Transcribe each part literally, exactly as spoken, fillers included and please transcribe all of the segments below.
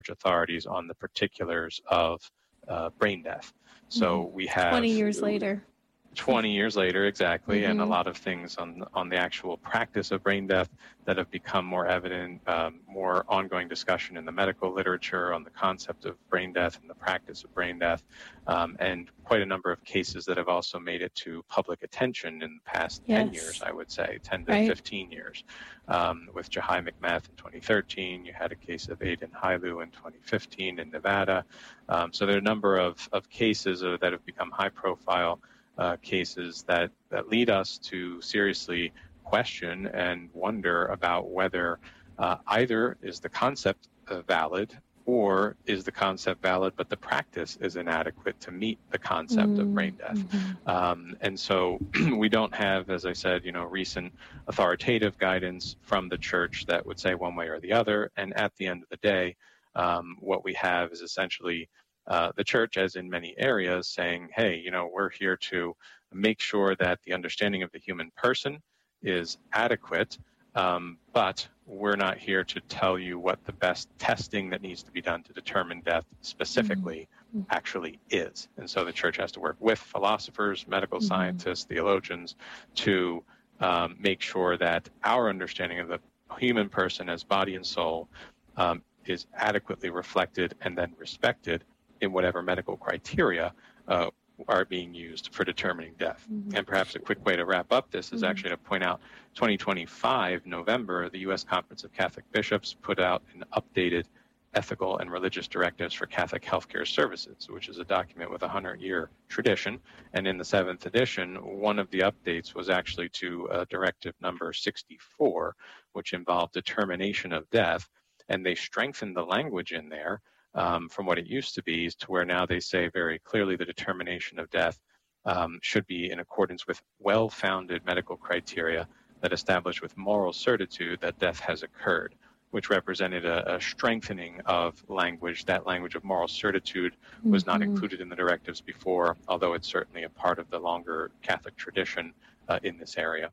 authorities on the particulars of uh, brain death. So we have twenty years later. twenty years later, exactly, Mm-hmm. and a lot of things on on the actual practice of brain death that have become more evident, um, more ongoing discussion in the medical literature on the concept of brain death and the practice of brain death, um, and quite a number of cases that have also made it to public attention in the past Yes. ten years, I would say, ten to Right. fifteen years. Um, with Jahai McMath in twenty thirteen, you had a case of Aiden Hailu in twenty fifteen in Nevada. Um, so there are a number of, of cases uh, that have become high profile Uh, cases that, that lead us to seriously question and wonder about whether uh, either is the concept uh, valid, or is the concept valid but the practice is inadequate to meet the concept Mm-hmm. of brain death. Um, and so we don't have, as I said, you know, recent authoritative guidance from the church that would say one way or the other. And at the end of the day, um, what we have is essentially Uh, the church, as in many areas, saying, hey, you know, we're here to make sure that the understanding of the human person is adequate, um, but we're not here to tell you what the best testing that needs to be done to determine death specifically mm-hmm. actually is. And so the church has to work with philosophers, medical mm-hmm. scientists, theologians to um, make sure that our understanding of the human person as body and soul um, is adequately reflected and then respected in whatever medical criteria uh, are being used for determining death. Mm-hmm. And perhaps a quick way to wrap up this is mm-hmm. actually to point out twenty twenty-five, November, the U S Conference of Catholic Bishops put out an updated ethical and religious directives for Catholic healthcare services, which is a document with a hundred-year tradition. And in the seventh edition, one of the updates was actually to uh, directive number sixty-four, which involved determination of death. And they strengthened the language in there Um, from what it used to be, to where now they say very clearly the determination of death um, should be in accordance with well-founded medical criteria that establish with moral certitude that death has occurred, which represented a, a strengthening of language. That language of moral certitude was mm-hmm. not included in the directives before, although it's certainly a part of the longer Catholic tradition uh, in this area.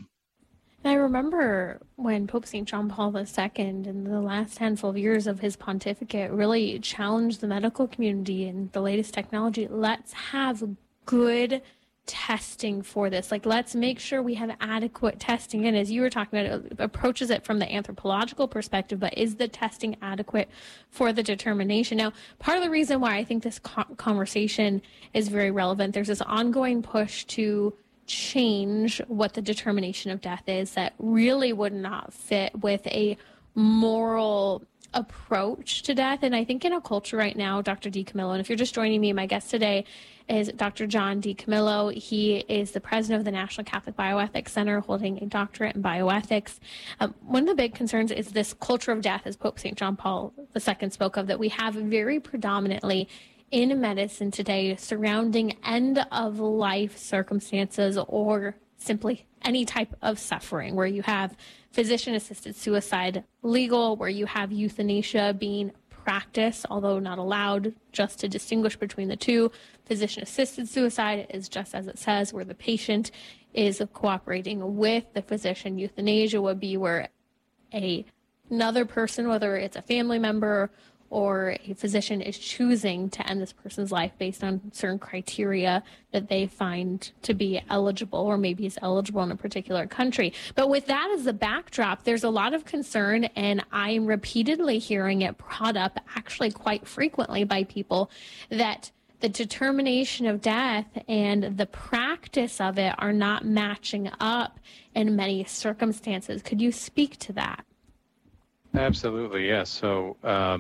I remember when Pope Saint John Paul the Second, in the last handful of years of his pontificate, really challenged the medical community and the latest technology. Let's have good testing for this. Like, let's make sure we have adequate testing. And as you were talking about, it approaches it from the anthropological perspective, but is the testing adequate for the determination? Now, part of the reason why I think this conversation is very relevant, there's this ongoing push to change what the determination of death is that really would not fit with a moral approach to death. And I think in a culture right now, Doctor DiCamillo, and if you're just joining me, my guest today is Doctor John DiCamillo. He is the president of the National Catholic Bioethics Center, holding a doctorate in bioethics. Um, one of the big concerns is this culture of death, as Pope Saint John Paul the Second spoke of, that we have very predominantly in medicine today surrounding end-of-life circumstances or simply any type of suffering, where you have physician-assisted suicide legal, where you have euthanasia being practiced, although not allowed, just to distinguish between the two. Physician-assisted suicide is just as it says, where the patient is cooperating with the physician. Euthanasia would be where a, another person, whether it's a family member or a physician, is choosing to end this person's life based on certain criteria that they find to be eligible, or maybe is eligible in a particular country. But with that as the backdrop, there's a lot of concern, and I'm repeatedly hearing it brought up actually quite frequently by people, that the determination of death and the practice of it are not matching up in many circumstances. Could you speak to that? Absolutely, yes. So, um,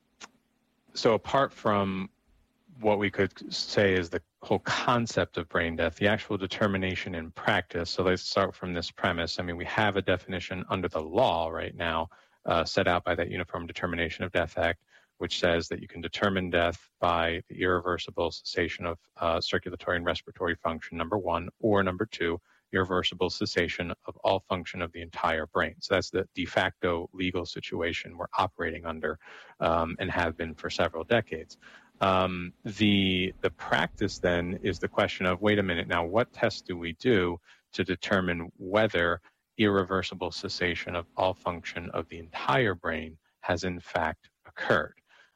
So apart from what we could say is the whole concept of brain death, the actual determination in practice, so let's start from this premise. I mean, we have a definition under the law right now uh, set out by that Uniform Determination of Death Act, which says that you can determine death by the irreversible cessation of uh, circulatory and respiratory function, number one, or number two, irreversible cessation of all function of the entire brain. So that's the de facto legal situation we're operating under um, and have been for several decades. Um, the the practice then is the question of, wait a minute, now what tests do we do to determine whether irreversible cessation of all function of the entire brain has in fact occurred?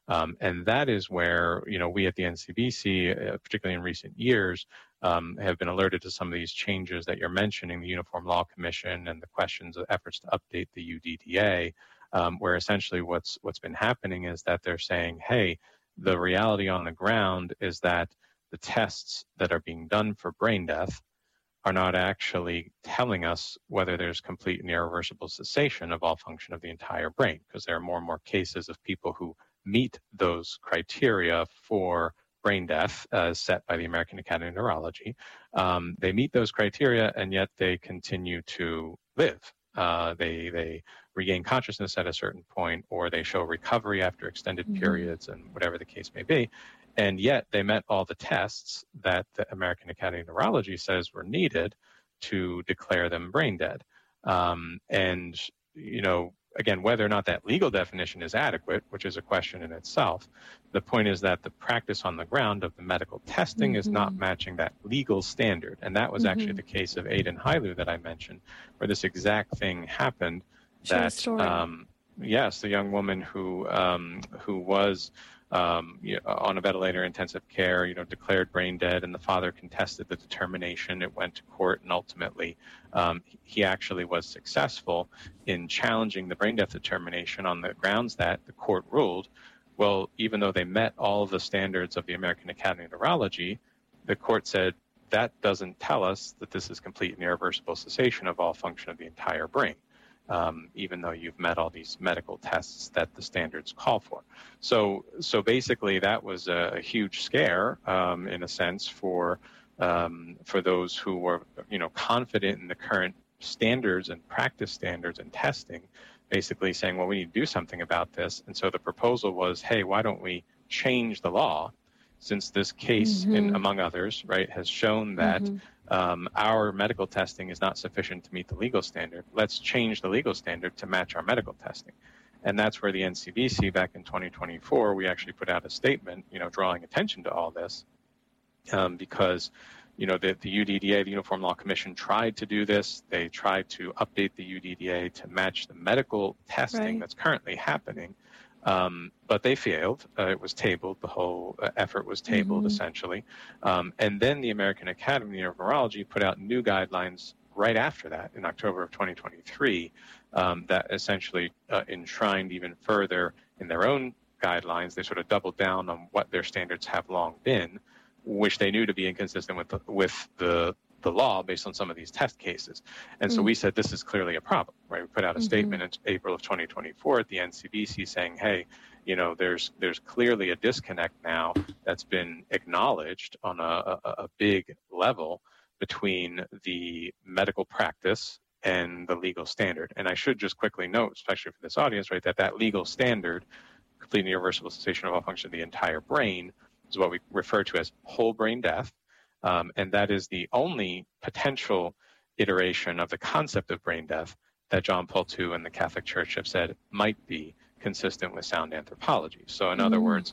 Um, and that is where, you know, we at the N C B C, uh, particularly in recent years, um, have been alerted to some of these changes that you're mentioning, the Uniform Law Commission and the questions of efforts to update the U D D A, um, where essentially what's what's been happening is that they're saying, hey, the reality on the ground is that the tests that are being done for brain death are not actually telling us whether there's complete and irreversible cessation of all function of the entire brain, because there are more and more cases of people who meet those criteria for brain death as set by the American Academy of Neurology. Um, they meet those criteria, and yet they continue to live. Uh, they they regain consciousness at a certain point, or they show recovery after extended mm-hmm. periods, and whatever the case may be. And yet they met all the tests that the American Academy of Neurology says were needed to declare them brain dead. Um, and, you know, again, whether or not that legal definition is adequate, which is a question in itself, the point is that the practice on the ground of the medical testing mm-hmm. is not matching that legal standard. And that was mm-hmm. actually the case of Aiden Hailu that I mentioned, where this exact thing happened. Share that, a story. Um, yes, the young woman who um, who was um, you know, on a ventilator intensive care, you know, declared brain dead, and the father contested the determination. It went to court, and ultimately um, he actually was successful in challenging the brain death determination on the grounds that the court ruled, well, even though they met all of the standards of the American Academy of Neurology, the court said that doesn't tell us that this is complete and irreversible cessation of all function of the entire brain. Um, even though you've met all these medical tests that the standards call for. So so basically that was a, a huge scare um, in a sense for um, for those who were, you know, confident in the current standards and practice standards and testing, basically saying, well, we need to do something about this. And so the proposal was, hey, why don't we change the law, since this case, mm-hmm. in, among others, right, has shown that mm-hmm. Um, our medical testing is not sufficient to meet the legal standard. Let's change the legal standard to match our medical testing. And that's where the N C B C back in twenty twenty-four, we actually put out a statement, you know, drawing attention to all this um, because, you know, the, the U D D A, the Uniform Law Commission, tried to do this. They tried to update the U D D A to match the medical testing right. that's currently happening. Um, but they failed. Uh, it was tabled. The whole uh, effort was tabled, mm-hmm. essentially. Um, and then the American Academy of Neurology put out new guidelines right after that in October of twenty twenty-three um, that essentially uh, enshrined even further in their own guidelines. They sort of doubled down on what their standards have long been, which they knew to be inconsistent with the, with the the law based on some of these test cases. And so mm. we said, this is clearly a problem, right? We put out a mm-hmm. statement in April of twenty twenty-four at the N C B C saying, hey, you know, there's there's clearly a disconnect now that's been acknowledged on a, a, a big level between the medical practice and the legal standard. And I should just quickly note, especially for this audience, right, that that legal standard, complete and irreversible cessation of all function of the entire brain, is what we refer to as whole brain death. Um, and that is the only potential iteration of the concept of brain death that John Paul the Second and the Catholic Church have said might be consistent with sound anthropology. So in mm. other words,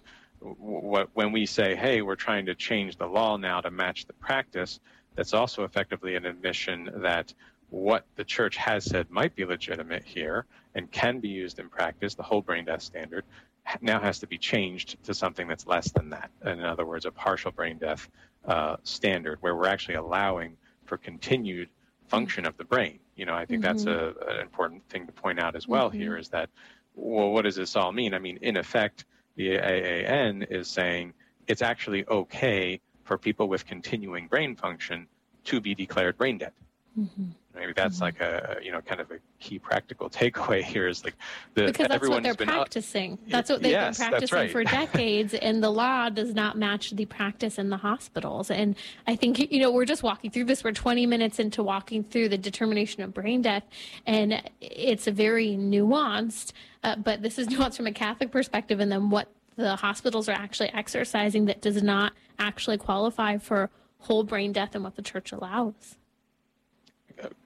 w- when we say, hey, we're trying to change the law now to match the practice, that's also effectively an admission that what the church has said might be legitimate here and can be used in practice, the whole brain death standard, now has to be changed to something that's less than that. In other words, a partial brain death uh, standard where we're actually allowing for continued function of the brain. You know, I think mm-hmm. that's a, an important thing to point out as well mm-hmm. here is that, well, what does this all mean? I mean, in effect, the A A N is saying it's actually okay for people with continuing brain function to be declared brain dead. Mm-hmm. Maybe that's mm-hmm. like a, you know, kind of a key practical takeaway here is like the because that's everyone what they're practicing. Up, that's what they've yes, been practicing right. for decades, and the law does not match the practice in the hospitals. And I think, you know, we're just walking through this. We're twenty minutes into walking through the determination of brain death, and it's a very nuanced, uh, but this is nuanced from a Catholic perspective, and then what the hospitals are actually exercising that does not actually qualify for whole brain death and what the church allows.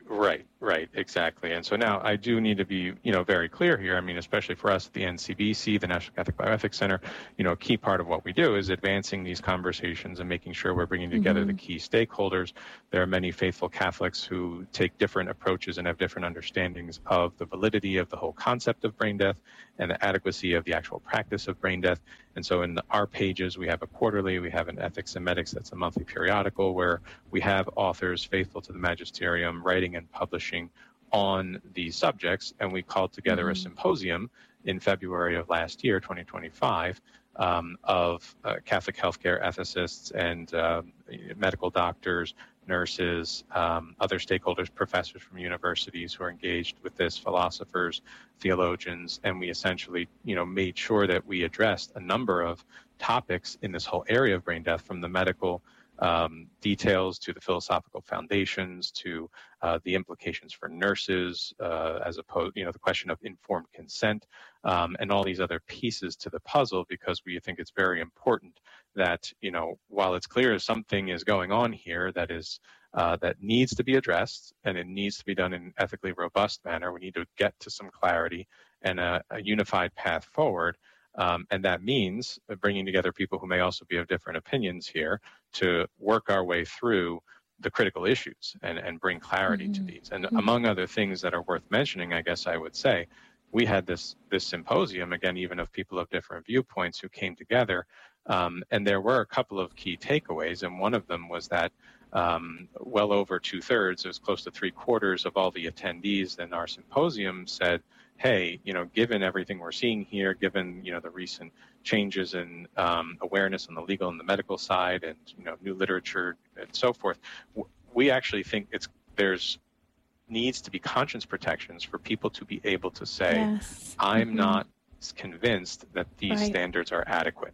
Right, right, exactly. And so now I do need to be, you know, very clear here. I mean, especially for us at the N C B C, the National Catholic Bioethics Center, you know, a key part of what we do is advancing these conversations and making sure we're bringing together mm-hmm. the key stakeholders. There are many faithful Catholics who take different approaches and have different understandings of the validity of the whole concept of brain death and the adequacy of the actual practice of brain death. And so in our pages, we have a quarterly, we have an Ethics and Medics that's a monthly periodical where we have authors faithful to the magisterium writing and publishing on these subjects. And we called together mm-hmm. a symposium in February of last year, twenty twenty-five, um, of uh, Catholic healthcare ethicists and uh, medical doctors, nurses, um, other stakeholders, professors from universities who are engaged with this, philosophers, theologians, and we essentially, you know, made sure that we addressed a number of topics in this whole area of brain death, from the medical um, details to the philosophical foundations to uh, the implications for nurses, uh, as opposed, you know, the question of informed consent, um, and all these other pieces to the puzzle, because we think it's very important that, you know, while it's clear something is going on here that is uh, that needs to be addressed and it needs to be done in an ethically robust manner, we need to get to some clarity and a, a unified path forward. Um, and that means bringing together people who may also be of different opinions here to work our way through the critical issues and, and bring clarity mm-hmm. to these. And mm-hmm. among other things that are worth mentioning, I guess I would say, we had this this symposium, again, even of people of different viewpoints who came together. Um, and there were a couple of key takeaways. And one of them was that um, well over two thirds, it was close to three quarters of all the attendees in our symposium said, hey, you know, given everything we're seeing here, given, you know, the recent changes in um, awareness on the legal and the medical side and, you know, new literature and so forth, w- we actually think it's there's needs to be conscience protections for people to be able to say, yes. I'm mm-hmm. not convinced that these right. standards are adequate.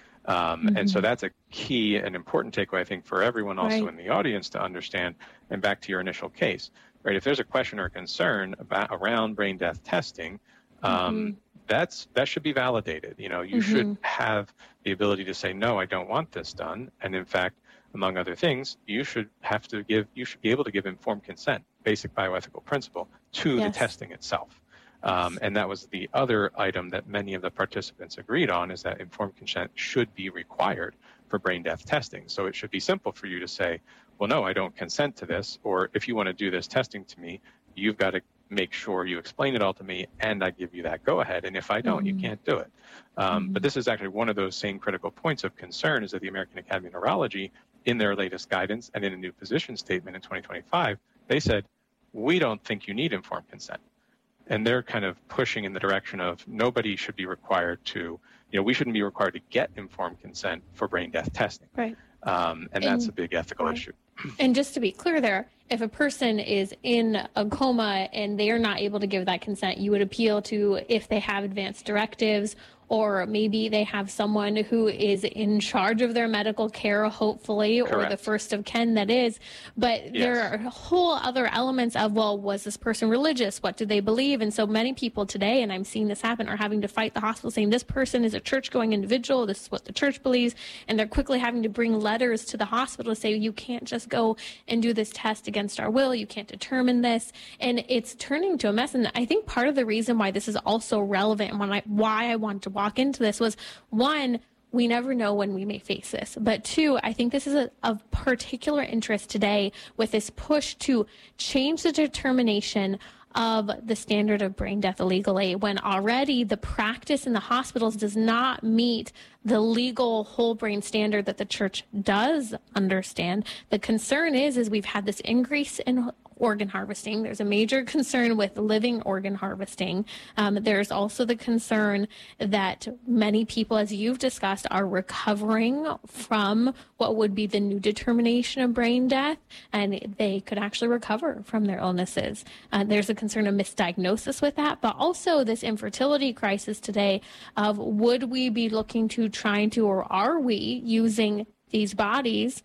Um, mm-hmm. And so that's a key and important takeaway, I think, for everyone also right. in the audience to understand. And back to your initial case, right? If there's a question or concern about around brain death testing, um, mm-hmm. that's that should be validated. You know, you mm-hmm. should have the ability to say, no, I don't want this done. And in fact, among other things, you should have to give, you should be able to give informed consent, basic bioethical principle, to yes. the testing itself. Um, and that was the other item that many of the participants agreed on, is that informed consent should be required for brain death testing. So it should be simple for you to say, well, no, I don't consent to this, or if you want to do this testing to me, you've got to make sure you explain it all to me and I give you that go ahead. And if I don't, mm-hmm. you can't do it. Um, mm-hmm. But this is actually one of those same critical points of concern, is that the American Academy of Neurology, in their latest guidance and in a new position statement in twenty twenty-five, they said, we don't think you need informed consent. And they're kind of pushing in the direction of nobody should be required to, you know, we shouldn't be required to get informed consent for brain death testing. Right. Um, and, and that's a big ethical right. issue. And just to be clear there, if a person is in a coma and they are not able to give that consent, you would appeal to if they have advanced directives, or maybe they have someone who is in charge of their medical care, hopefully, Correct. Or the first of kin that is. But yes. there are whole other elements of, well, was this person religious? What do they believe? And so many people today, and I'm seeing this happen, are having to fight the hospital saying this person is a church-going individual, this is what the church believes, and they're quickly having to bring letters to the hospital to say, you can't just go and do this test against our will, you can't determine this. And it's turning to a mess. And I think part of the reason why this is also relevant and when I, why I want to walk into this was, one, we never know when we may face this. But two, I think this is a, of particular interest today with this push to change the determination of the standard of brain death illegally, when already the practice in the hospitals does not meet the legal whole brain standard that the church does understand. The concern is, is we've had this increase in organ harvesting. There's a major concern with living organ harvesting. Um, there's also the concern that many people, as you've discussed, are recovering from what would be the new determination of brain death, and they could actually recover from their illnesses. Uh, there's a concern of misdiagnosis with that, but also this infertility crisis today of, would we be looking to trying to, or are we using these bodies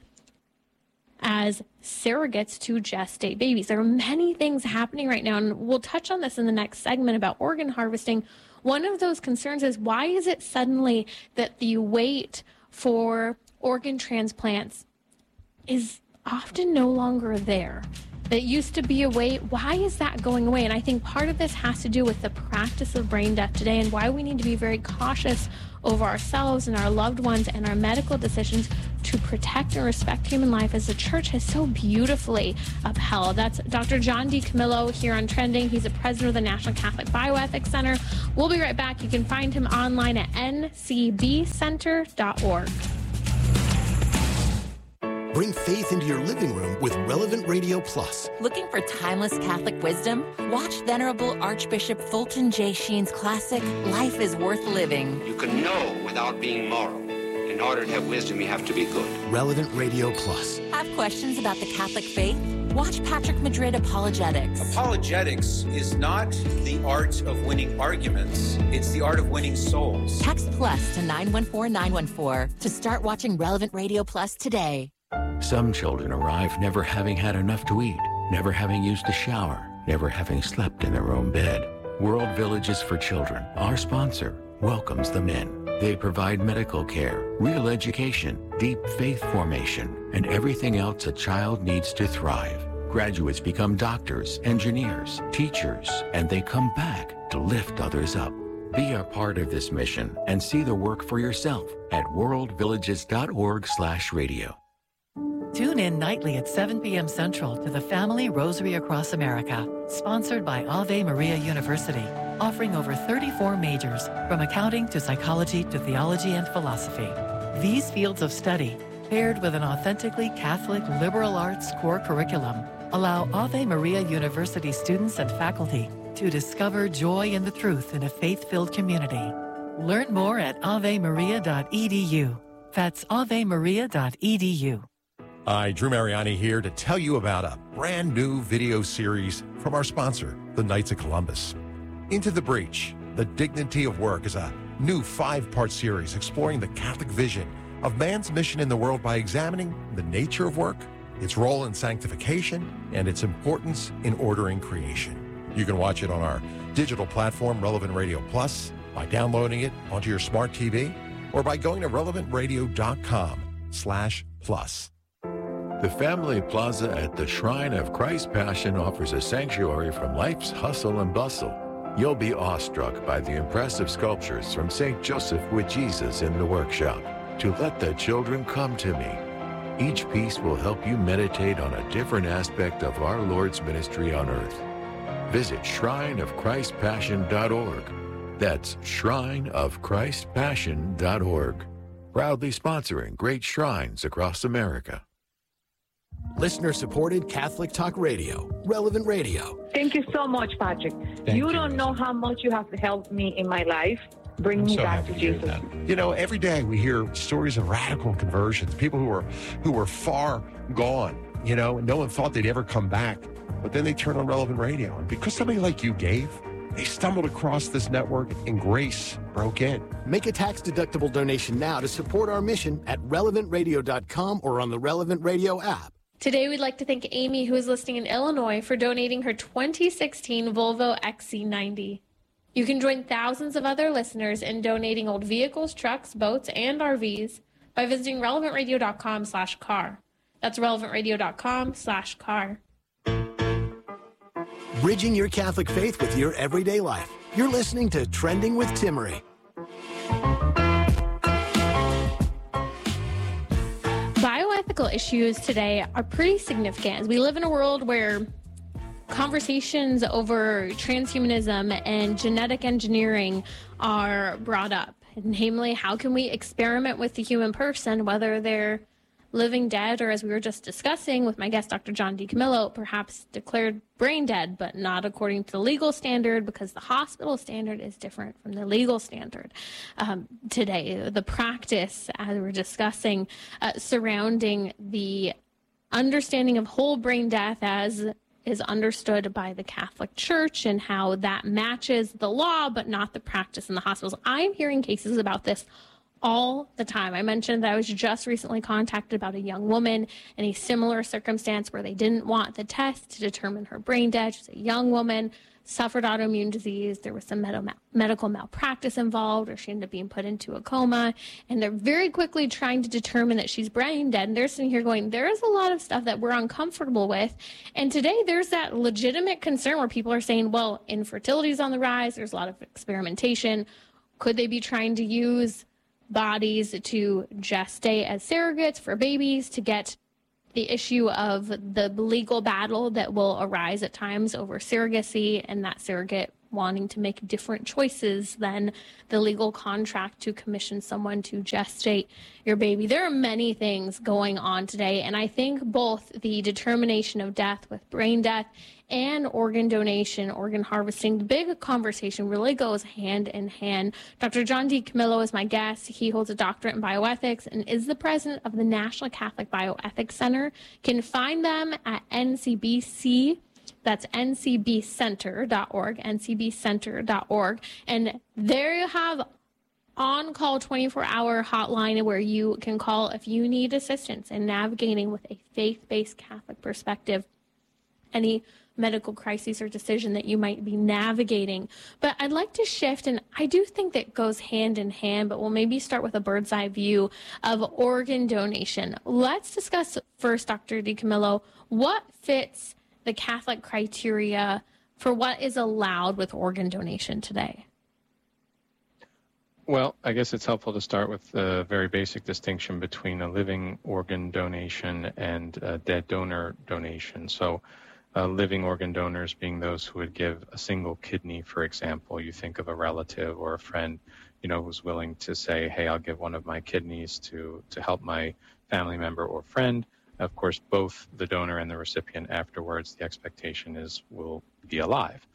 as surrogates to gestate babies? There are many things happening right now, and we'll touch on this in the next segment about organ harvesting. One of those concerns is, why is it suddenly that the wait for organ transplants is often no longer there? that used to be a way. Why is that going away? And I think part of this has to do with the practice of brain death today and why we need to be very cautious over ourselves and our loved ones and our medical decisions to protect and respect human life, as the church has so beautifully upheld. That's Doctor John DiCamillo here on Trending. He's the president of the National Catholic Bioethics Center. We'll be right back. You can find him online at n c b center dot org. Bring faith into your living room with Relevant Radio Plus. Looking for timeless Catholic wisdom? Watch Venerable Archbishop Fulton J. Sheen's classic, Life is Worth Living. You can know without being moral. In order to have wisdom, you have to be good. Relevant Radio Plus. Have questions about the Catholic faith? Watch Patrick Madrid Apologetics. Apologetics is not the art of winning arguments. It's the art of winning souls. Text plus to nine one four nine one four to start watching Relevant Radio Plus today. Some children arrive never having had enough to eat, never having used a shower, never having slept in their own bed. World Villages for Children, our sponsor, welcomes them in. They provide medical care, real education, deep faith formation, and everything else a child needs to thrive. Graduates become doctors, engineers, teachers, and they come back to lift others up. Be a part of this mission and see the work for yourself at world villages dot org slash radio. Tune in nightly at seven p.m. Central to the Family Rosary Across America, sponsored by Ave Maria University, offering over thirty-four majors, from accounting to psychology to theology and philosophy. These fields of study, paired with an authentically Catholic liberal arts core curriculum, allow Ave Maria University students and faculty to discover joy in the truth in a faith-filled community. Learn more at ave maria dot e d u. That's ave maria dot e d u. Hi, Drew Mariani here to tell you about a brand new video series from our sponsor, the Knights of Columbus. Into the Breach, The Dignity of Work is a new five-part series exploring the Catholic vision of man's mission in the world by examining the nature of work, its role in sanctification, and its importance in ordering creation. You can watch it on our digital platform, Relevant Radio Plus, by downloading it onto your smart T V, or by going to relevant radio dot com slash plus. The Family Plaza at the Shrine of Christ Passion offers a sanctuary from life's hustle and bustle. You'll be awestruck by the impressive sculptures from Saint Joseph with Jesus in the workshop, To Let the Children Come to Me. Each piece will help you meditate on a different aspect of our Lord's ministry on earth. Visit shrine of christ passion dot org. That's shrine of christ passion dot org. Proudly sponsoring great shrines across America. Listener-supported Catholic Talk Radio, Relevant Radio. Thank you so much, Patrick. Thank you you, don't know how much you have helped me in my life. Bring I'm me so back happy to to hear Jesus. that. You know, every day we hear stories of radical conversions, people who were who were far gone, you know, and no one thought they'd ever come back. But then they turned on Relevant Radio. And because somebody like you gave, they stumbled across this network and grace broke in. Make a tax-deductible donation now to support our mission at relevant radio dot com or on the Relevant Radio app. Today, we'd like to thank Amy, who is listening in Illinois, for donating her twenty sixteen Volvo X C ninety. You can join thousands of other listeners in donating old vehicles, trucks, boats, and R Vs by visiting relevant radio dot com slash car. That's relevant radio dot com slash car. Bridging your Catholic faith with your everyday life. You're listening to Trending with Timmery. Bioethical issues today are pretty significant as we live in a world where conversations over transhumanism and genetic engineering are brought up. Namely, how can we experiment with the human person, whether they're living dead or, as we were just discussing with my guest, Doctor John DiCamillo, perhaps declared brain dead, but not according to the legal standard because the hospital standard is different from the legal standard. Um, today, the practice, as we're discussing, uh, surrounding the understanding of whole brain death as is understood by the Catholic Church and how that matches the law, but not the practice in the hospitals. I'm hearing cases about this all the time. I mentioned that I was just recently contacted about a young woman in a similar circumstance where they didn't want the test to determine her brain death. She's a young woman, suffered autoimmune disease. There was some med- medical malpractice involved, or she ended up being put into a coma. And they're very quickly trying to determine that she's brain dead. And they're sitting here going, there is a lot of stuff that we're uncomfortable with. And today there's that legitimate concern where people are saying, well, infertility is on the rise. There's a lot of experimentation. Could they be trying to use bodies to gestate as surrogates for babies to get the issue of the legal battle that will arise at times over surrogacy, and that surrogate wanting to make different choices than the legal contract to commission someone to gestate your baby? There are many things going on today, and I think both the determination of death with brain death and organ donation, organ harvesting, the big conversation really goes hand in hand. Doctor John DiCamillo is my guest. He holds a doctorate in bioethics and is the president of the National Catholic Bioethics Center. You can find them at N C B C. That's N C B center dot org, N C B center dot org. And there you have on-call twenty-four hour hotline where you can call if you need assistance in navigating with a faith-based Catholic perspective any medical crisis or decision that you might be navigating. But I'd like to shift, and I do think that goes hand in hand, but we'll maybe start with a bird's eye view of organ donation. Let's discuss first, Doctor DiCamillo, what fits the Catholic criteria for what is allowed with organ donation today? Well, I guess it's helpful to start with the very basic distinction between a living organ donation and a dead donor donation. So uh, living organ donors being those who would give a single kidney, for example. You think of a relative or a friend, you know, who's willing to say, hey, I'll give one of my kidneys to, to help my family member or friend. Of course, both the donor and the recipient afterwards, the expectation is will be alive.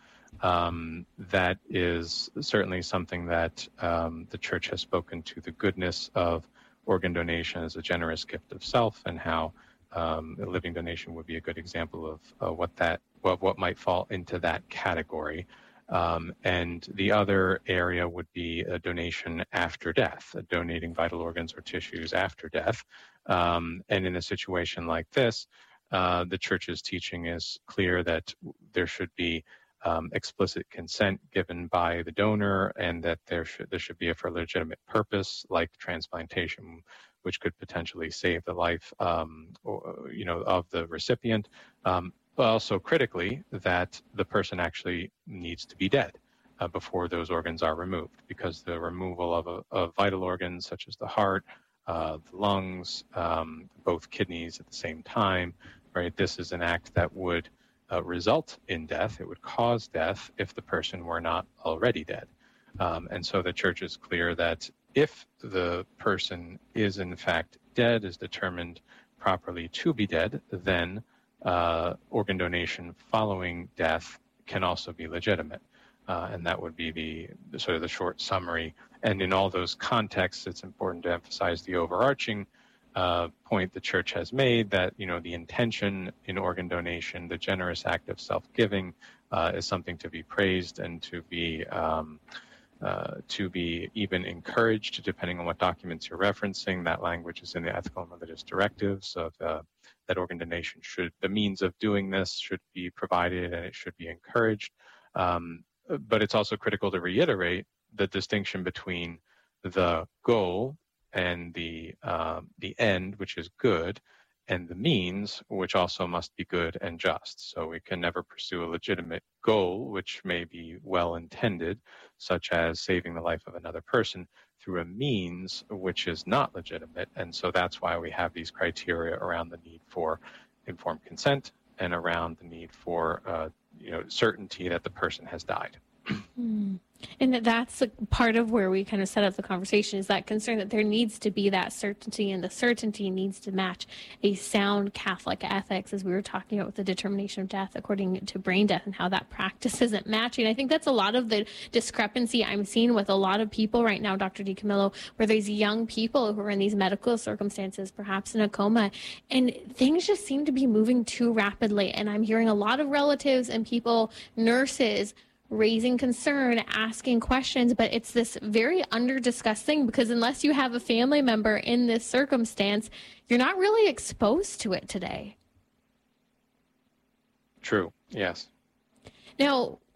Um, that is certainly something that um, the Church has spoken to the goodness of organ donation as a generous gift of self, and how um, a living donation would be a good example of uh, what that what, what might fall into that category. Um, and the other area would be a donation after death, uh, donating vital organs or tissues after death. Um, and in a situation like this, uh, the Church's teaching is clear that there should be um, explicit consent given by the donor, and that there should there should be a for legitimate purpose, like transplantation, which could potentially save the life, um, or, you know, of the recipient. Um, but also critically, that the person actually needs to be dead uh, before those organs are removed, because the removal of, a, of vital organs such as the heart, uh, the lungs, um, both kidneys at the same time, right? This is an act that would uh, result in death. It would cause death if the person were not already dead. Um, and so the Church is clear that if the person is in fact dead, is determined properly to be dead, then uh, organ donation following death can also be legitimate. Uh, and that would be the, the sort of the short summary. And in all those contexts, it's important to emphasize the overarching uh, point the Church has made, that, you know, the intention in organ donation, the generous act of self-giving, uh, is something to be praised and to be um, uh, to be even encouraged, depending on what documents you're referencing. That language is in the Ethical and Religious Directives of uh, that organ donation should, the means of doing this should be provided, and it should be encouraged. Um, but it's also critical to reiterate the distinction between the goal and the um, the end, which is good, and the means, which also must be good and just. So we can never pursue a legitimate goal, which may be well intended, such as saving the life of another person, through a means which is not legitimate. And so that's why we have these criteria around the need for informed consent and around the need for uh, you know, certainty that the person has died. Mm. And that's a part of where we kind of set up the conversation, is that concern that there needs to be that certainty, and the certainty needs to match a sound Catholic ethics, as we were talking about with the determination of death according to brain death, and how that practice isn't matching. I think that's a lot of the discrepancy I'm seeing with a lot of people right now, Doctor DiCamillo, where there's young people who are in these medical circumstances, perhaps in a coma, and things just seem to be moving too rapidly. And I'm hearing a lot of relatives and people, nurses, raising concern, asking questions, but it's this very under-discussed thing, because unless you have a family member in this circumstance, you're not really exposed to it today. True, yes. Now,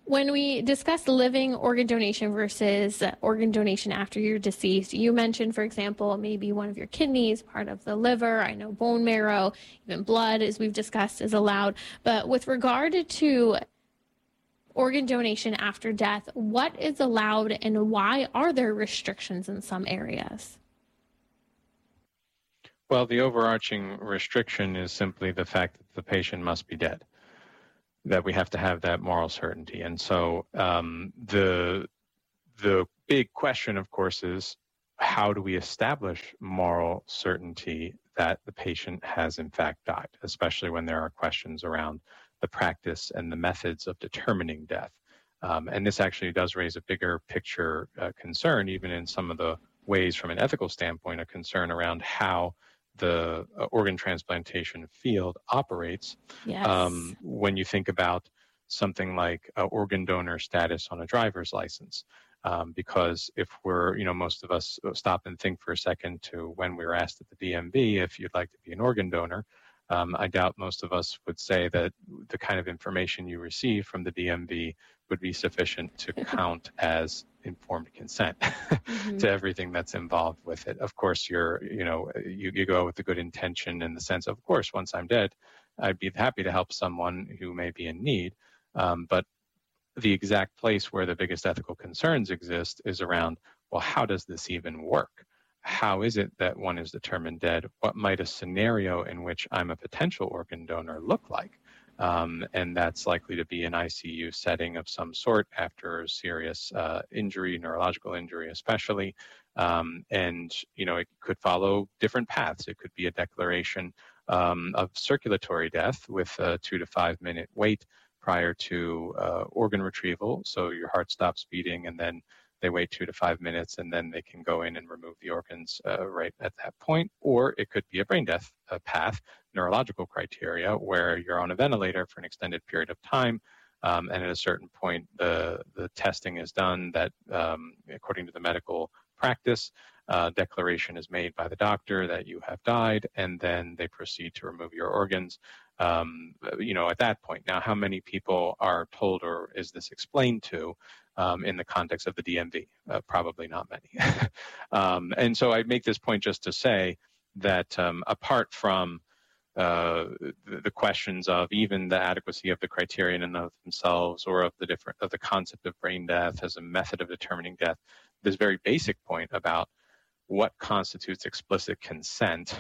When we discuss living organ donation versus organ donation after you're deceased, you mentioned, for example, maybe one of your kidneys, part of the liver, I know bone marrow, even blood, as we've discussed, is allowed. But with regard to organ donation after death, what is allowed and why are there restrictions in some areas? Well, the overarching restriction is simply the fact that the patient must be dead, that we have to have that moral certainty. And so um, the the big question, of course, is how do we establish moral certainty that the patient has in fact died, especially when there are questions around the practice and the methods of determining death. Um, and this actually does raise a bigger picture uh, concern, even in some of the ways from an ethical standpoint, a concern around how the uh, organ transplantation field operates. Yes. Um, when you think about something like uh, organ donor status on a driver's license. Um, because if we're, you know, most of us stop and think for a second to when we were asked at the D M V if you'd like to be an organ donor, um, I doubt most of us would say that the kind of information you receive from the D M V would be sufficient to count as informed consent mm-hmm. to everything that's involved with it. Of course, you're, you know, you, you go with a good intention in the sense of, of course, once I'm dead, I'd be happy to help someone who may be in need. Um, but the exact place where the biggest ethical concerns exist is around, well, how does this even work? How is it that one is determined dead? What might a scenario in which I'm a potential organ donor look like? Um, and that's likely to be an I C U setting of some sort after a serious uh, injury, neurological injury especially. Um, and, you know, it could follow different paths. It could be a declaration um, of circulatory death with a two to five minute wait prior to uh, organ retrieval. So your heart stops beating and then they wait two to five minutes and then they can go in and remove the organs uh, right at that point. Or it could be a brain death uh, path, neurological criteria, where you're on a ventilator for an extended period of time. Um, and at a certain point, the, the testing is done that, um, according to the medical practice, uh, declaration is made by the doctor that you have died, and then they proceed to remove your organs. Um, you know, at that point. Now, how many people are told or is this explained to um, in the context of the D M V? Uh, probably not many. um, and so I make this point just to say that um, apart from uh, the, the questions of even the adequacy of the criterion in of themselves or of the different of the concept of brain death as a method of determining death, this very basic point about what constitutes explicit consent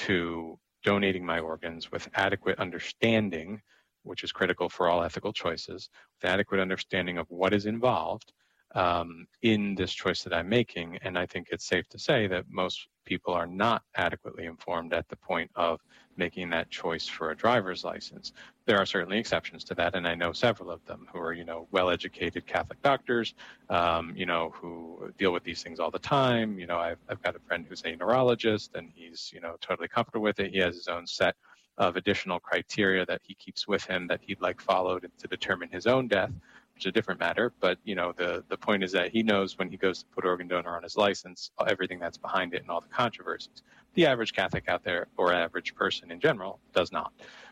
to donating my organs with adequate understanding, which is critical for all ethical choices, with adequate understanding of what is involved um, in this choice that I'm making. And I think it's safe to say that most people are not adequately informed at the point of making that choice for a driver's license. There are certainly exceptions to that, and I know several of them who are, you know, well-educated Catholic doctors, um, you know, who deal with these things all the time. You know, I've, I've got a friend who's a neurologist, and he's, you know, totally comfortable with it. He has his own set of additional criteria that he keeps with him that he'd like followed to determine his own death, which is a different matter. But, you know, the, the point is that he knows when he goes to put organ donor on his license, everything that's behind it and all the controversies. The average Catholic out there, or average person in general, does not.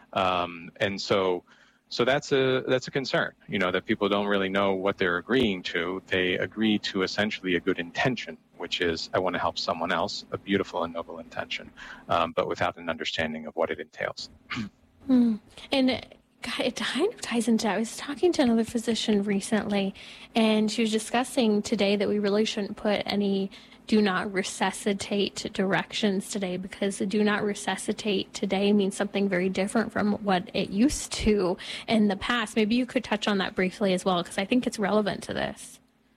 Um, and so so that's a that's a concern, you know, that people don't really know what they're agreeing to. They agree to essentially a good intention, which is, I want to help someone else, a beautiful and noble intention, um, but without an understanding of what it entails. Mm. And it kind of ties into, I was talking to another physician recently, and she was discussing today that we really shouldn't put any do not resuscitate directions today, because the do not resuscitate today means something very different from what it used to in the past. Maybe you could touch on that briefly as well, because I think it's relevant to this.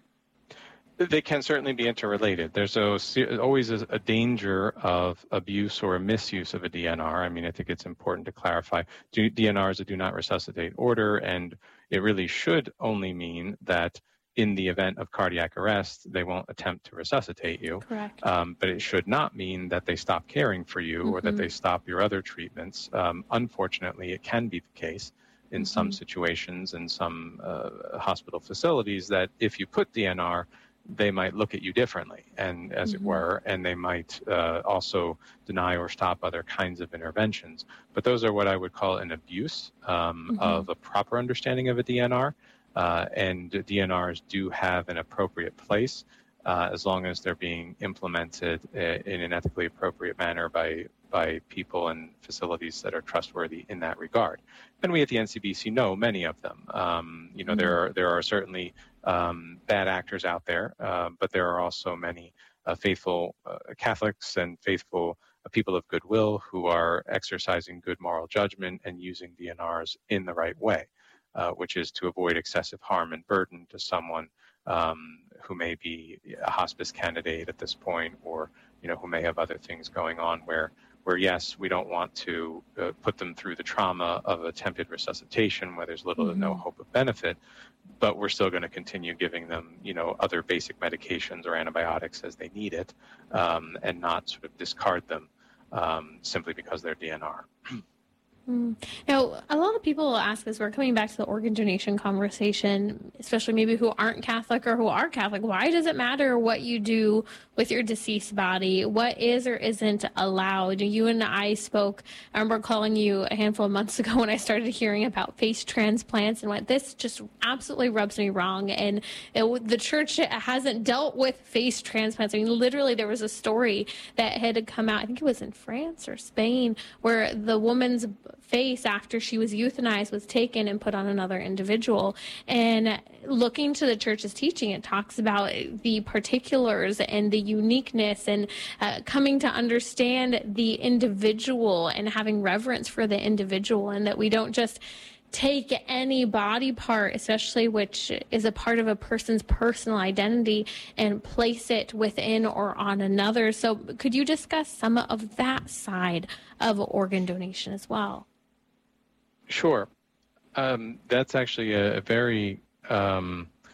They can certainly be interrelated. There's a, always a, a danger of abuse or a misuse of a D N R. I mean, I think it's important to clarify. Do, D N R is a do not resuscitate order, and it really should only mean that in the event of cardiac arrest, they won't attempt to resuscitate you. Correct. Um, but it should not mean that they stop caring for you mm-hmm. or that they stop your other treatments. Um, unfortunately, it can be the case in mm-hmm. some situations in some uh, hospital facilities that if you put D N R, they might look at you differently, and as mm-hmm. it were, and they might uh, also deny or stop other kinds of interventions. But those are what I would call an abuse um, mm-hmm. of a proper understanding of a D N R. Uh, and D N Rs do have an appropriate place uh, as long as they're being implemented in an ethically appropriate manner by by people and facilities that are trustworthy in that regard. And we at the N C B C know many of them. Um, you know, mm-hmm. there are there are certainly um, bad actors out there, uh, but there are also many uh, faithful uh, Catholics and faithful uh, people of goodwill who are exercising good moral judgment and using D N Rs in the right way, uh, which is to avoid excessive harm and burden to someone um, who may be a hospice candidate at this point, or you know, who may have other things going on where. where yes, we don't want to uh, put them through the trauma of attempted resuscitation where there's little mm-hmm. to no hope of benefit, but we're still going to continue giving them, you know, other basic medications or antibiotics as they need it, um, and not sort of discard them um, simply because they're D N R. Mm. Now, a lot of people ask us, we're coming back to the organ donation conversation, especially maybe who aren't Catholic or who are Catholic. Why does it matter what you do with your deceased body? What is or isn't allowed? You and I spoke, I remember calling you a handful of months ago when I started hearing about face transplants and what this just absolutely rubs me wrong. And it, the church hasn't dealt with face transplants. I mean, literally there was a story that had come out, I think it was in France or Spain, where the woman's face after she was euthanized was taken and put on another individual. And looking to the church's teaching, it talks about the particulars and the uniqueness and uh, coming to understand the individual and having reverence for the individual, and that we don't just take any body part, especially which is a part of a person's personal identity, and place it within or on another. So could you discuss some of that side of organ donation as well? Sure. Um, that's actually a, a very um,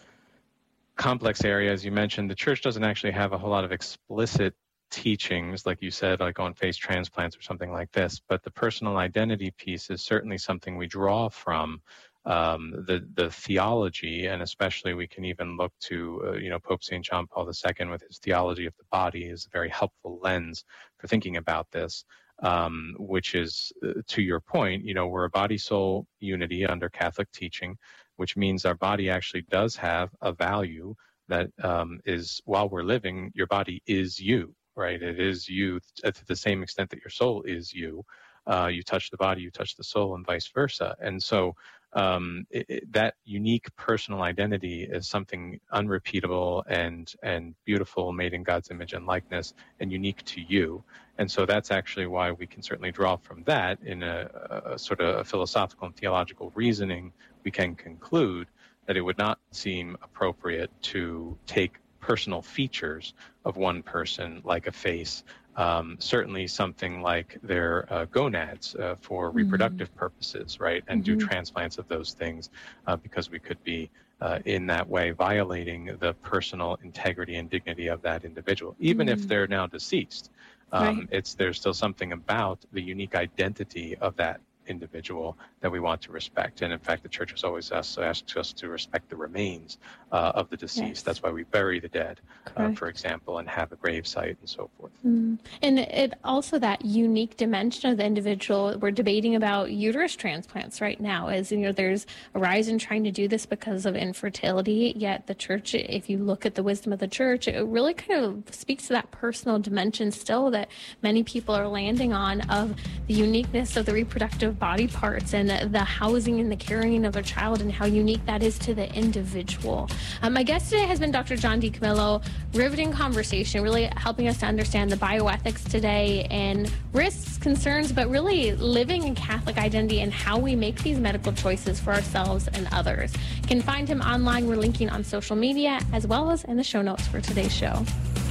complex area. As you mentioned, the church doesn't actually have a whole lot of explicit teachings, like you said, like on face transplants or something like this, but the personal identity piece is certainly something we draw from um, the, the theology, and especially we can even look to, uh, you know, Pope Saint John Paul the Second with his theology of the body is a very helpful lens for thinking about this. Um, which is, uh, to your point, you know, we're a body-soul unity under Catholic teaching, which means our body actually does have a value that um, is, while we're living, your body is you, right? It is you to the same extent that your soul is you. Uh, you touch the body, you touch the soul, and vice versa. And so um, it, it, that unique personal identity is something unrepeatable and and beautiful, made in God's image and likeness, and unique to you. And so that's actually why we can certainly draw from that in a, a sort of a philosophical and theological reasoning. We can conclude that it would not seem appropriate to take personal features of one person, like a face, um, certainly something like their uh, gonads uh, for mm-hmm. reproductive purposes, right, and mm-hmm. do transplants of those things, uh, because we could be uh, in that way violating the personal integrity and dignity of that individual, even mm-hmm. if they're now deceased. Um, right. It's there's still something about the unique identity of that individual that we want to respect. And in fact, the church has always asked, asks us to respect the remains uh, of the deceased. Yes. That's why we bury the dead, uh, for example, and have a grave site and so forth. Mm. And it also, that unique dimension of the individual, we're debating about uterus transplants right now, as you know, there's a rise in trying to do this because of infertility, yet the church, if you look at the wisdom of the church, it really kind of speaks to that personal dimension still that many people are landing on, of the uniqueness of the reproductive body parts and the, the housing and the carrying of a child, and how unique that is to the individual. Um, my guest today has been Doctor John DiCamillo. Riveting conversation, really helping us to understand the bioethics today and risks, concerns, but really living in Catholic identity and how we make these medical choices for ourselves and others. You can find him online. We're linking on social media as well as in the show notes for today's show.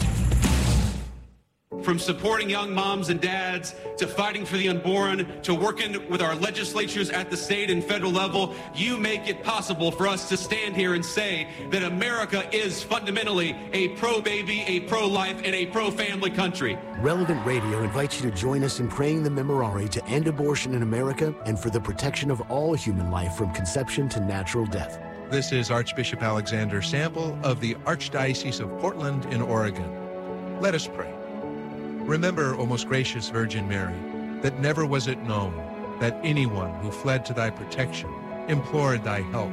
From supporting young moms and dads, to fighting for the unborn, to working with our legislatures at the state and federal level, you make it possible for us to stand here and say that America is fundamentally a pro-baby, a pro-life, and a pro-family country. Relevant Radio invites you to join us in praying the Memorare to end abortion in America and for the protection of all human life from conception to natural death. This is Archbishop Alexander Sample of the Archdiocese of Portland in Oregon. Let us pray. Remember, O most gracious Virgin Mary, that never was it known that anyone who fled to thy protection, implored thy help,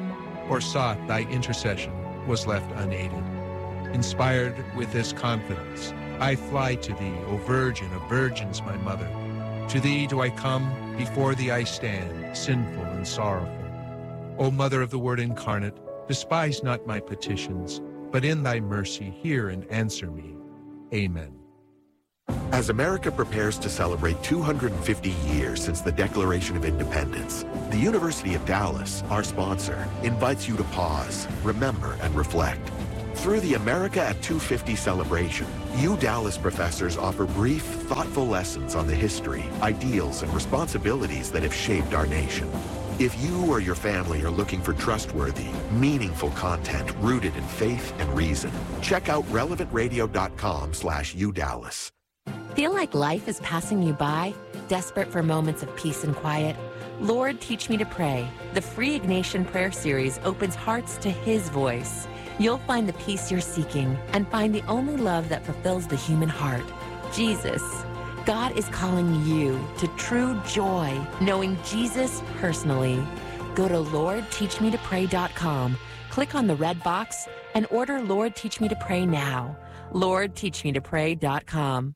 or sought thy intercession was left unaided. Inspired with this confidence, I fly to thee, O Virgin of Virgins, my mother. To thee do I come, before thee I stand, sinful and sorrowful. O Mother of the Word incarnate, despise not my petitions, but in thy mercy hear and answer me. Amen. As America prepares to celebrate two hundred fifty years since the Declaration of Independence, the University of Dallas, our sponsor, invites you to pause, remember, and reflect. Through the America at two fifty celebration, U Dallas professors offer brief, thoughtful lessons on the history, ideals, and responsibilities that have shaped our nation. If you or your family are looking for trustworthy, meaningful content rooted in faith and reason, check out relevant radio dot com slash U Dallas. Feel like life is passing you by? Desperate for moments of peace and quiet? Lord, Teach Me to Pray. The free Ignatian Prayer Series opens hearts to His voice. You'll find the peace you're seeking and find the only love that fulfills the human heart, Jesus. God is calling you to true joy, knowing Jesus personally. Go to Lord Teach Me to Pray dot com, click on the red box, and order Lord Teach Me to Pray now. Lord Teach Me to Pray dot com.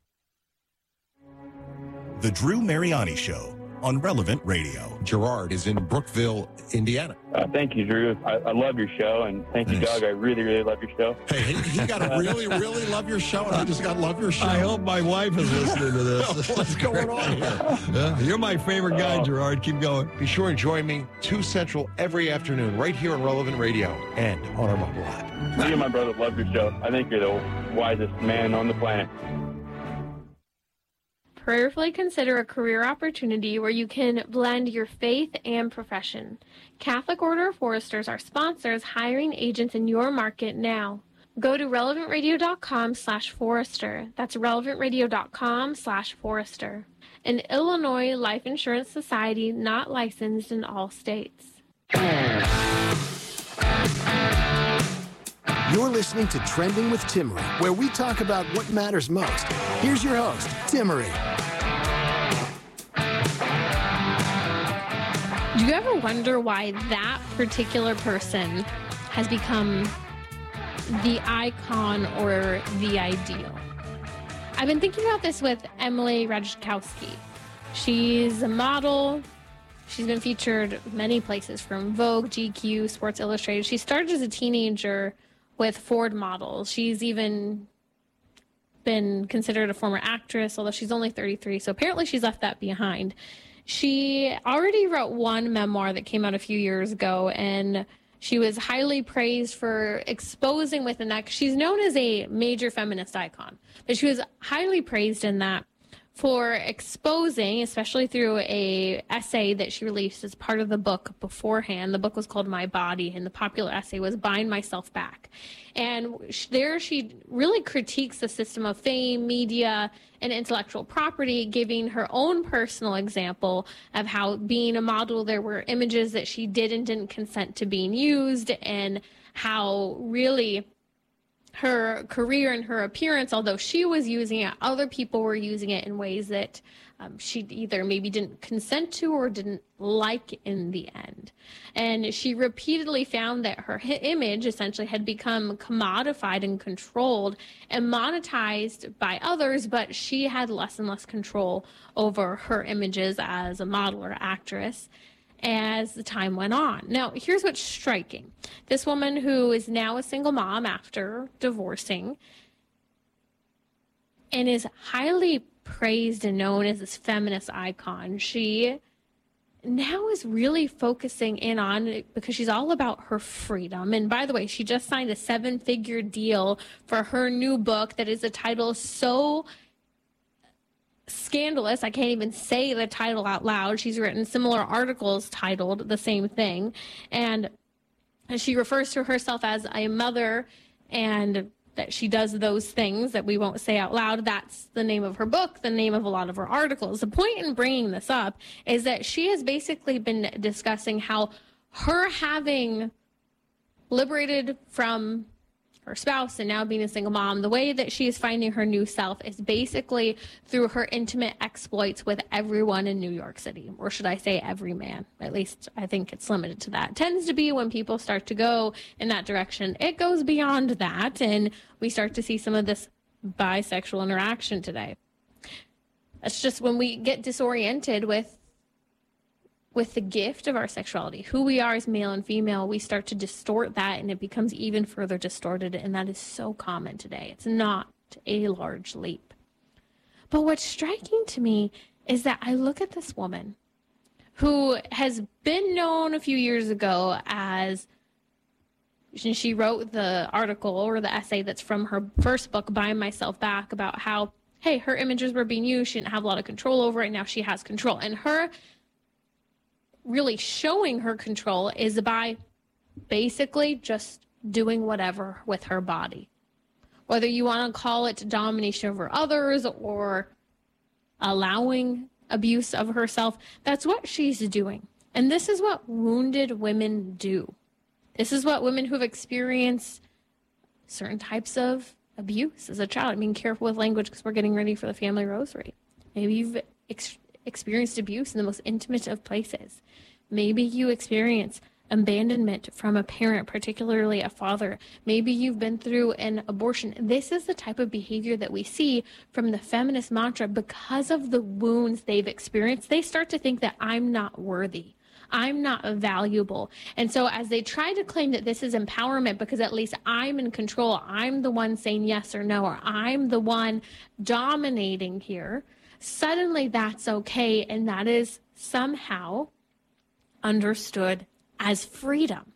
The Drew Mariani Show on Relevant Radio. Gerard is in Brookville, Indiana. Uh, thank you, Drew. I, I love your show, and thank you, Nice. Doug. I really, really love your show. Hey, he, he got to really, really love your show, and I just got to love your show. I hope my wife is listening to this. What's going on here? Yeah, you're my favorite guy, Oh. Gerard. Keep going. Be sure and join me two Central every afternoon right here on Relevant Radio and on our mobile app. Me and my brother love your show. I think you're the wisest man on the planet. Prayerfully consider a career opportunity where you can blend your faith and profession. Catholic Order of Foresters are sponsors hiring agents in your market now. Go to relevant radio dot com slash forester. That's relevant radio dot com slash forester. An Illinois Life Insurance Society not licensed in all states. You're listening to Trending with Timmery, where we talk about what matters most. Here's your host, Timmery. Do you ever wonder why that particular person has become the icon or the ideal? I've been thinking about this with Emily Ratajkowski. She's a model. She's been featured many places, from Vogue, G Q, Sports Illustrated. She started as a teenager with Ford models. She's even been considered a former actress, although she's only thirty-three, so apparently she's left that behind. She already wrote one memoir that came out a few years ago, and she was highly praised for exposing within that. She's known as a major feminist icon, but she was highly praised in that for exposing, especially through a essay that she released as part of the book beforehand. The book was called My Body, and the popular essay was Buying Myself Back. And there she really critiques the system of fame, media, and intellectual property, giving her own personal example of how, being a model, there were images that she did and didn't consent to being used, and how really her career and her appearance, although she was using it, other people were using it in ways that um, she either maybe didn't consent to or didn't like in the end. And she repeatedly found that her hi- image essentially had become commodified and controlled and monetized by others, but she had less and less control over her images as a model or actress as the time went on. Now, here's what's striking. This woman, who is now a single mom after divorcing and is highly praised and known as this feminist icon, she now is really focusing in on, because she's all about her freedom. And by the way, she just signed a seven-figure deal for her new book that is a title so scandalous, I can't even say the title out loud. She's written similar articles titled the same thing. And she refers to herself as a mother, and that she does those things that we won't say out loud. That's the name of her book, the name of a lot of her articles. The point in bringing this up is that she has basically been discussing how her having liberated from her spouse and now being a single mom, the way that she is finding her new self is basically through her intimate exploits with everyone in New York City, or should I say every man? At least I think it's limited to that. It tends to be when people start to go in that direction, it goes beyond that, and we start to see some of this bisexual interaction today. It's just when we get disoriented with with the gift of our sexuality, who we are as male and female, we start to distort that, and it becomes even further distorted, and that is so common today. It's not a large leap. But what's striking to me is that I look at this woman who has been known a few years ago as, she wrote the article or the essay that's from her first book, Buying Myself Back, about how, hey, her images were being used, she didn't have a lot of control over it, now she has control. And her really showing her control is by basically just doing whatever with her body. Whether you want to call it domination over others or allowing abuse of herself, that's what she's doing. And this is what wounded women do. This is what women who have experienced certain types of abuse as a child. I mean, careful with language because we're getting ready for the family rosary. Maybe you've ex- experienced abuse in the most intimate of places. Maybe you experience abandonment from a parent, particularly a father. Maybe you've been through an abortion. This is the type of behavior that we see from the feminist mantra. Because of the wounds they've experienced, they start to think that I'm not worthy. I'm not valuable. And so as they try to claim that this is empowerment because at least I'm in control, I'm the one saying yes or no, or I'm the one dominating here, suddenly that's okay, and that is somehow understood as freedom.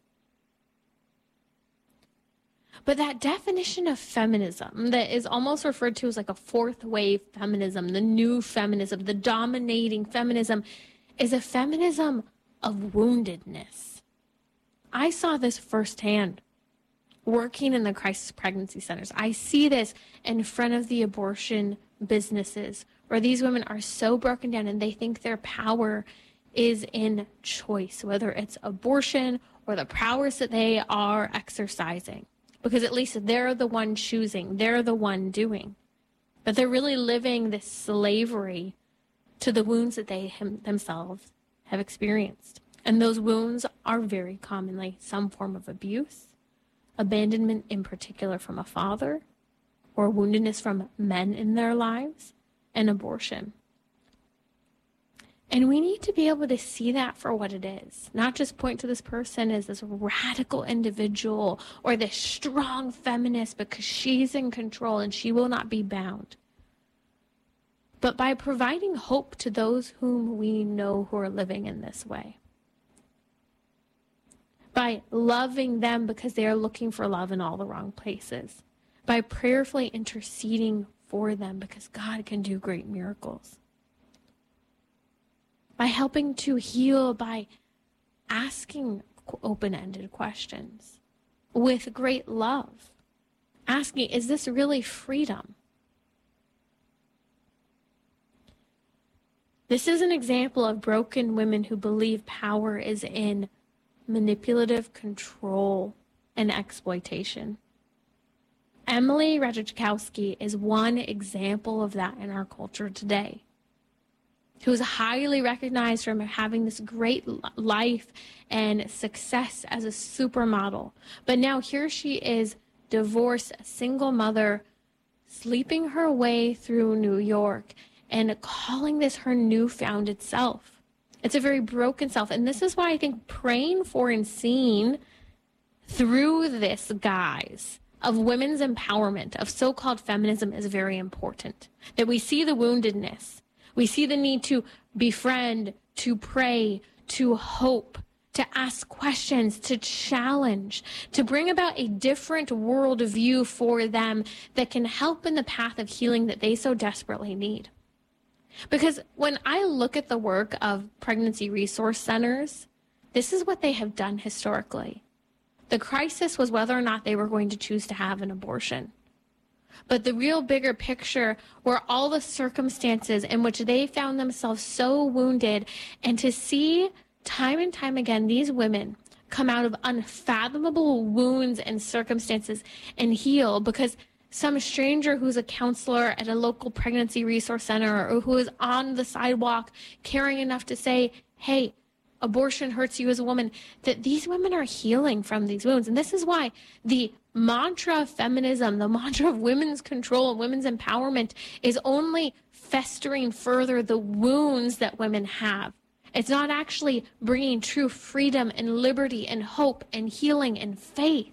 But that definition of feminism that is almost referred to as like a fourth wave feminism, the new feminism, the dominating feminism, is a feminism of woundedness. I saw this firsthand working in the crisis pregnancy centers. I see this in front of the abortion businesses where these women are so broken down and they think their power is in choice, whether it's abortion or the powers that they are exercising, because at least they're the one choosing, they're the one doing. But they're really living this slavery to the wounds that they him, themselves have experienced. And those wounds are very commonly some form of abuse, abandonment in particular from a father, or woundedness from men in their lives, and abortion. And we need to be able to see that for what it is, not just point to this person as this radical individual or this strong feminist because she's in control and she will not be bound. But by providing hope to those whom we know who are living in this way. By loving them because they are looking for love in all the wrong places. By prayerfully interceding for them because God can do great miracles. By helping to heal, by asking open-ended questions with great love. Asking, is this really freedom? This is an example of broken women who believe power is in manipulative control and exploitation. Emily Ratajkowski is one example of that in our culture today, who is highly recognized for having this great life and success as a supermodel. But now here she is, divorced, a single mother, sleeping her way through New York and calling this her new-founded self. It's a very broken self. And this is why I think praying for and seeing through this guise of women's empowerment, of so-called feminism, is very important. That we see the woundedness. We see the need to befriend, to pray, to hope, to ask questions, to challenge, to bring about a different worldview for them that can help in the path of healing that they so desperately need. Because when I look at the work of pregnancy resource centers, this is what they have done historically. The crisis was whether or not they were going to choose to have an abortion. But the real bigger picture were all the circumstances in which they found themselves so wounded, and to see time and time again these women come out of unfathomable wounds and circumstances and heal because some stranger who's a counselor at a local pregnancy resource center or who is on the sidewalk caring enough to say, hey, abortion hurts you as a woman, that these women are healing from these wounds. And this is why the mantra of feminism, the mantra of women's control and women's empowerment is only festering further the wounds that women have. It's not actually bringing true freedom and liberty and hope and healing and faith.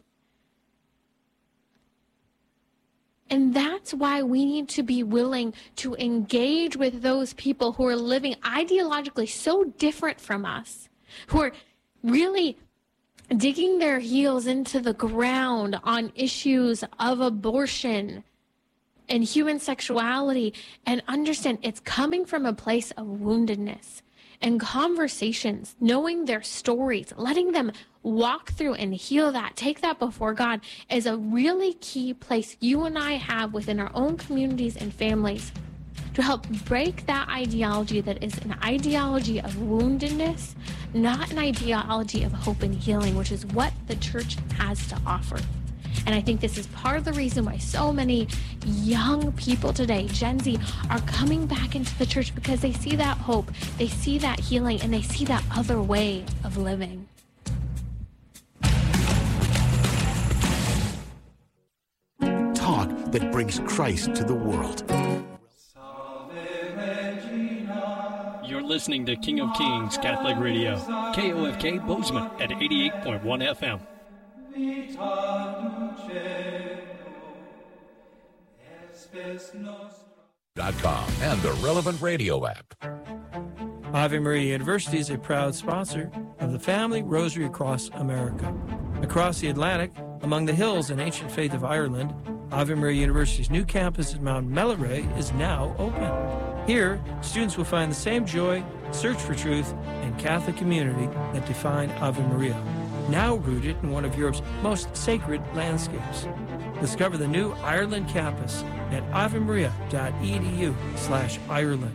And that's why we need to be willing to engage with those people who are living ideologically so different from us, who are really digging their heels into the ground on issues of abortion and human sexuality, and understand it's coming from a place of woundedness. And conversations, knowing their stories, letting them walk through and heal that, take that before God, is a really key place you and I have within our own communities and families to help break that ideology that is an ideology of woundedness, not an ideology of hope and healing, which is what the church has to offer. And I think this is part of the reason why so many young people today, Gen Z, are coming back into the church, because they see that hope, they see that healing, and they see that other way of living. Talk that brings Christ to the world. You're listening to King of Kings Catholic Radio, K O F K Bozeman at eighty-eight point one F M. Dot com and the Relevant Radio app. Ave Maria University is a proud sponsor of the Family Rosary Across America. Across the Atlantic, among the hills and ancient faith of Ireland, Ave Maria University's new campus at Mount Melleray is now open. Here, students will find the same joy, search for truth, and Catholic community that define Ave Maria, now rooted in one of Europe's most sacred landscapes. Discover the new Ireland campus at avemaria.edu slash Ireland.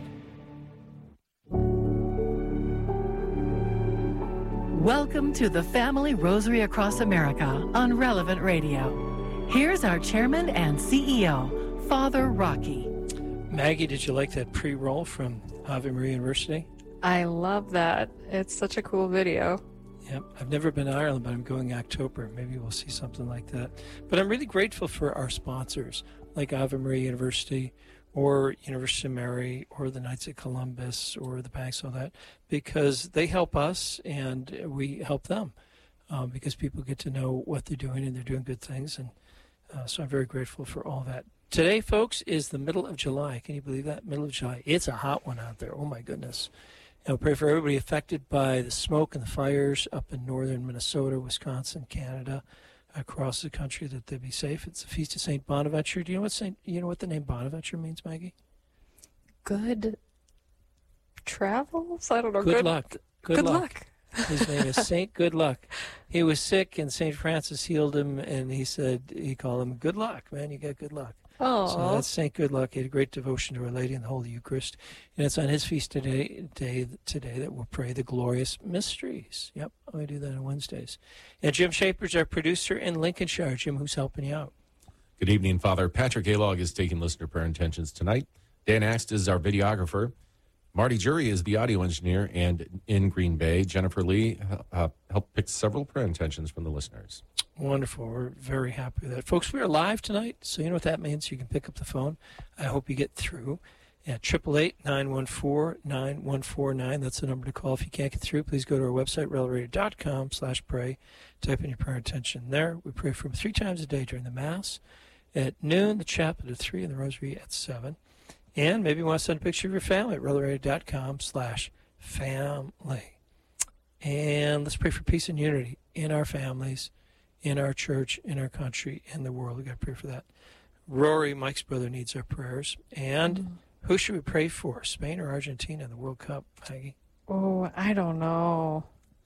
Welcome to the Family Rosary Across America on Relevant Radio. Here's our chairman and C E O, Father Rocky. Maggie, did you like that pre-roll from Ave Maria University? I love that. It's such a cool video. Yep, I've never been to Ireland, but I'm going October. Maybe we'll see something like that. But I'm really grateful for our sponsors, like Ave Maria University, or University of Mary, or the Knights of Columbus, or the banks, all that, because they help us and we help them, um, because people get to know what they're doing and they're doing good things. And uh, so I'm very grateful for all that. Today, folks, is the middle of July. Can you believe that? Middle of July. It's a hot one out there. Oh, my goodness. And we'll pray for everybody affected by the smoke and the fires up in northern Minnesota, Wisconsin, Canada, across the country, that they be safe. It's the feast of Saint Bonaventure. Do you know what Saint? You know what the name Bonaventure means, Maggie? Good travels? I don't know. Good, good luck. Good, good luck. luck. His name is Saint Good Luck. He was sick, and Saint Francis healed him, and he said, he called him, good luck, man, you got good luck. Oh, so that's Saint Good Luck. He had a great devotion to Our Lady in the Holy Eucharist, and it's on his feast today, day, today that we'll pray the glorious mysteries. Yep, we do that on Wednesdays. And Jim Shaper's our producer in Lincolnshire. Jim, who's helping you out? Good evening, Father. Patrick Alog is taking listener prayer intentions tonight. Dan Axt is our videographer. Marty Jury is the audio engineer, and in Green Bay, Jennifer Lee uh, helped pick several prayer intentions from the listeners. Wonderful. We're very happy with that. Folks, we are live tonight, so you know what that means. You can pick up the phone. I hope you get through at eight eight eight, nine one four, nine one four nine. That's the number to call. If you can't get through, please go to our website, relradio.com slash pray. Type in your prayer intention there. We pray from three times a day during the Mass. At noon, the chaplet at three, and the Rosary at seven. And maybe you want to send a picture of your family at relradio.com slash family. And let's pray for peace and unity in our families, in our church, in our country, in the world. We've got to pray for that. Rory, Mike's brother, needs our prayers. And mm-hmm. who should we pray for, Spain or Argentina in the World Cup, Maggie? Oh, I don't know.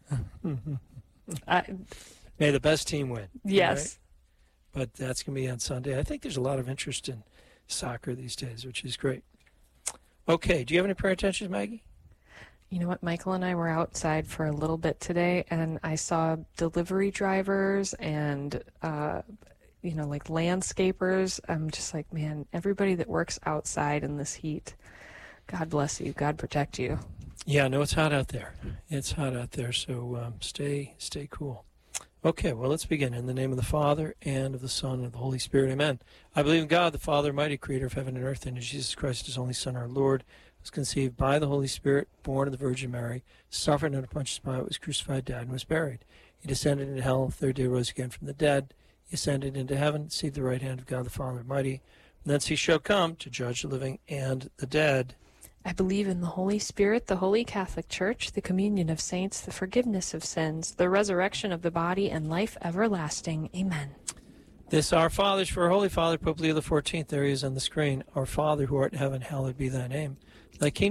I, May the best team win. Yes. Right? But that's going to be on Sunday. I think there's a lot of interest in soccer these days, which is great. Okay, do you have any prayer intentions, Maggie? You know what, Michael and I were outside for a little bit today, and I saw delivery drivers and, uh, you know, like landscapers. I'm just like, man, everybody that works outside in this heat, God bless you. God protect you. Yeah, no, it's hot out there. It's hot out there, so um, stay stay cool. Okay, well, let's begin. In the name of the Father, and of the Son, and of the Holy Spirit, amen. I believe in God, the Father, Almighty, creator of heaven and earth, and in Jesus Christ, his only Son, our Lord, was conceived by the Holy Spirit, born of the Virgin Mary, suffered under Pontius Pilate, was crucified, died, and was buried. He descended into hell, third day rose again from the dead. He ascended into heaven, seated at the right hand of God the Father Almighty. From thence he shall come to judge the living and the dead. I believe in the Holy Spirit, the Holy Catholic Church, the communion of saints, the forgiveness of sins, the resurrection of the body, and life everlasting. Amen. This our Father's for our Holy Father, Pope Leo the fourteenth. There he is on the screen. Our Father who art in heaven, hallowed be thy name. Thy kingdom